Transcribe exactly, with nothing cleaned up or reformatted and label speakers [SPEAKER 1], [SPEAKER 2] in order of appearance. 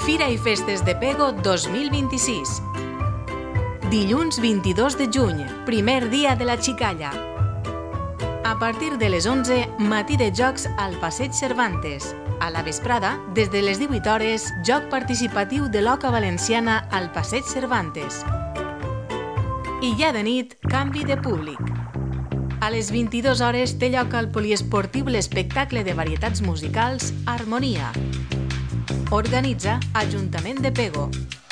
[SPEAKER 1] Fira i Festes de Pego dos mil vint-i-sis. Dilluns vint-i-dos de juny, primer dia de la xicalla. A partir de les onze, matí de jocs al Passeig Cervantes. A la vesprada, des de les divuit hores, joc participatiu de l'Oca Valenciana al Passeig Cervantes. I ja de nit, canvi de públic. A les vint-i-dues hores té lloc al poliesportiu l'espectacle de varietats musicals Harmonia. Organitza Ajuntament de Pego.